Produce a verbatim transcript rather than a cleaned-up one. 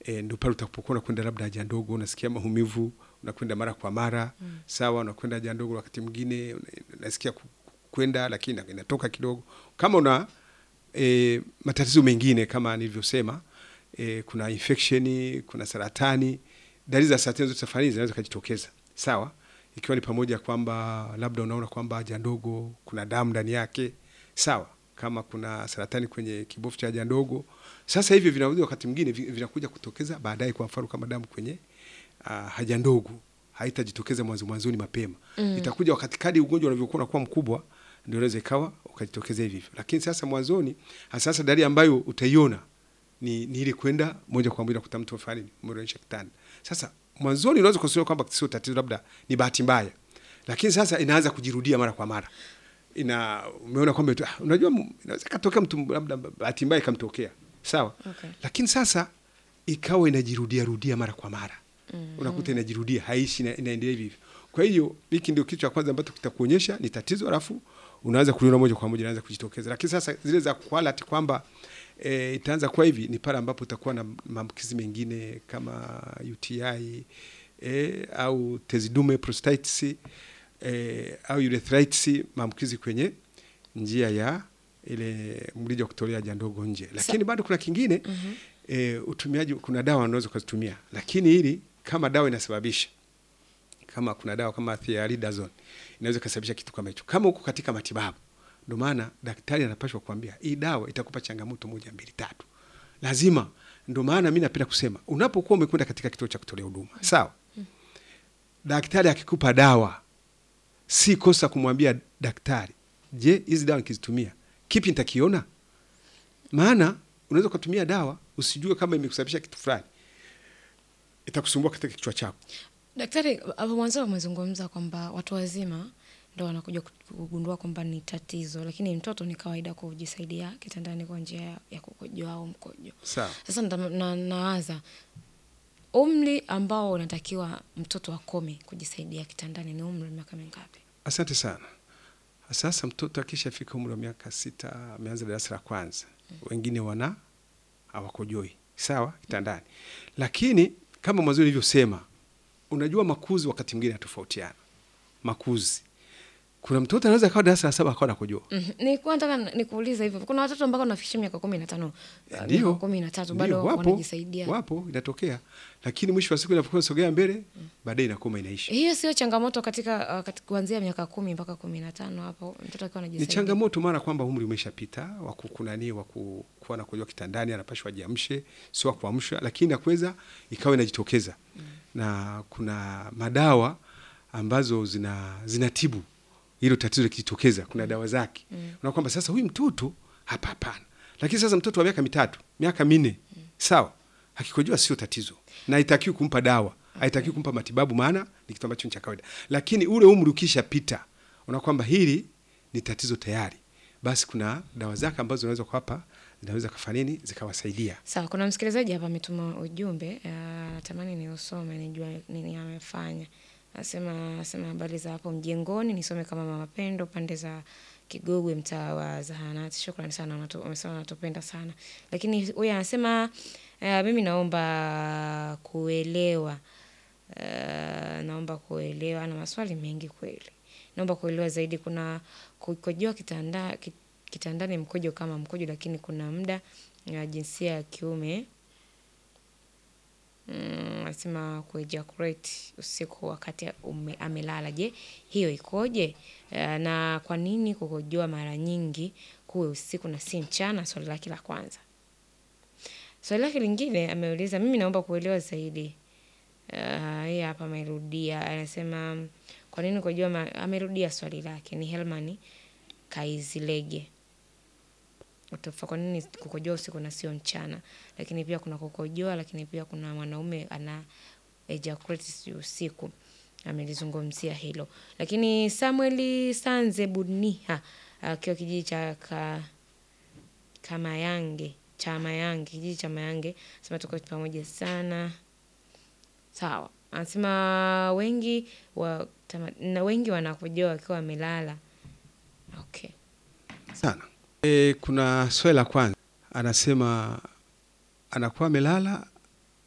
E, ndio pale utapokuwa unakwenda labda haja ndogo, unasikia maumivu, unakwenda mara kwa mara, mm. sawa, unakwenda haja ndogo wakati mwingine unasikia kwenda lakini inatoka kidogo. Kama una e, matatizo mengine kama nilivyosema, e, kuna infection, kuna saratani, dalili za saratani zote safari zinaweza kujitokeza. Sawa? Ikiwa ni pamoja kwamba labda unaona kwamba haja ndogo kuna damu ndani yake. Sawa? Kama kuna saratani kwenye kibofu cha haja ndogo. Sasa hivi vinaweza wakati mwingine vinakuja kutokeza baadaye, kwa mfano kama damu kwenye uh, haja ndogo haitajitokeza mwanzo mwanzoni mapema. Mm. Itakuja wakati kadi ugonjwa unavyokuwa unakuwa mkubwa, ndio inaweza ikawa ukajitokeza hivi hivyo. Lakini sasa mwanzoni, sasa dalili ambayo utaiona ni, ni ile kwenda moja kwa moja kuta mtu afanye mrejesha kitanda. Sasa mwanzoni unaweza kusema kwamba sio tatizo, labda ni bahati mbaya. Lakini sasa inaanza kujirudia mara kwa mara. Ina umeona kwamba unajua inaweza katokea mtu labda bahati mbaya ikamtokea. Sawa? Okay. Lakini sasa ikawa inajirudia rudia mara kwa mara. Mm-hmm. Unakuta inajirudia, haishi, inaendelea hivi hivi. Kwa hiyo hiki ndio kitu cha kwanza ambacho kitakuonyesha ni tatizo, alafu unaanza kuliona moja kwa moja inaanza kujitokeza. Lakini sasa zile za quality kwamba e, itaanza kwa hivi ni pale ambapo utakuwa na maambukizi mengine kama U T I e, au tezi dume prostatitis e, au urethritis, maambukizi kwenye njia ya ile mrija wa kutolea haja ndogo nje. Lakini bado kuna kingine, mm-hmm. e, utumiaji, kuna dawa unaweza kuzitumia. Lakini hili kama dawa inasababisha, kama kuna dawa kama thiaridazole inaweza kusababisha kitu kama hicho. Kama uko katika matibabu, ndio maana daktari anapaswa kuambia hii dawa itakupa changamoto moja mbili tatu. Lazima, ndio maana mimi napenda kusema unapokuwa umekwenda katika kituo cha kutolea huduma, mm-hmm. sawa? Mm-hmm. Daktari akikupa dawa, si kosa kumwambia daktari, je, hizi dawa nikizitumia kipi nitakiona? Maana unaweza kutumia dawa usijue kama imekusababisha kitu fulani, itakusumbua katika kichwa chako. Daktari, hapo mwanzo umezungumza kwamba watu wazima ndio wanakuja kugundua kwamba ni tatizo, lakini mtoto ni kawaida kujisaidia kitandani kwa njia ya kukojoa au mkojo. Sawa. Sasa na, nawaza umri ambao unatakiwa mtoto akome kujisaidia kitandani ni umri miaka mingapi? Asante sana. Sasa mtoto akishafika umri wa miaka sita, ameanza darasa la kwanza, mm. wengine wana hawakojoi, sawa, kitandani. Mm. Lakini kama mwanzo nilivyosema, unajua makuzi wakati mwingine yanatofautiana. Makuzi. Kuna mtoto anaweza akawa darasa la saba akawa anakojoa. Mm-hmm. Nilikuwa nataka nikuuliza hivyo. Kuna watoto ambao wanafikisha miaka kumi na tano, miaka kumi na tatu bado wanajisaidia. Wapo, inatokea. Lakini mwisho wa siku inapokuwa sogea mbele, mm. baadaye inakoma inaisha. Hiyo sio changamoto katika uh, kuanzia miaka kumi mpaka kumi na tano hapo mtoto akiwa anajisaidia. Ni changamoto mara kwamba umri umeshapita, wa kukunani wa kuwa anakojoa kitandani, anapashwa ajiamshe, sio kuamsha, lakini inakweza ikawa inajitokeza. Mm. Na kuna madawa ambazo zina zinatibu hilo tatizo likitokeza, kuna mm. dawa zake. Mm. Unaona kwamba sasa huyu mtoto hapa hapana. Lakini sasa mtoto wa miaka mitatu, miaka minne, mm. sawa, akikojoa sio tatizo. Na haitakiwi kumpa dawa, okay. haitakiwi kumpa matibabu, maana ni kitu ambacho ni cha kawaida. Lakini ule umri ukishapita, unaona kwamba hili ni tatizo tayari, basi kuna dawa zake ambazo unaweza kuwapa, zinaweza kufanya nini, zikawasaidia. Sawa, kuna msikilizaji hapa ametuma ujumbe, uh, tamani ni usome nijue nini amefanya. Asema asema habari za hapo mjengoni, nisome kama Mama Pendo pande za Kigogwe mtaa wa Zahanati. Shukrani sana, umesema unatupenda sana. Lakini huyu anasema uh, mimi naomba kuelewa uh, naomba kuelewa na maswali mengi kweli. Naomba kuelewa zaidi, kuna kukojoa kitanda kitandani mkojo kama mkojo, lakini kuna muda uh, jinsia ya kiume anasema mm, kuejaculate usiku wakati ume, amelala. Je, hiyo ikoje? Uh, na kwa nini kukojoa mara nyingi kuwe usiku na si mchana? Swali lake la kwanza. Swali lake lingine ameuliza, mimi naomba kuelewa zaidi. Uh, hii hapa amerudia, anasema kwa nini kukojoa, amerudia swali lake. Ni Helmani Kaizilege. Utafa kwa nini kukojoa usiku na sio mchana? Lakini pia kuna kukojoa, lakini pia kuna mwanaume ana ejaculate usiku. Amelizungumzia hilo. Lakini Samuel Sanze Buniha akiwa kijiji cha ka, Kamayange, cha Mayange, kijiji cha Mayange, sema tuko pamoja sana. Sawa. Anasema wengi wa tama, na wengi wanakojoa wakiwa wamelala. Okay. Sana. E, kuna swali la kwanza anasema anakuwa amelala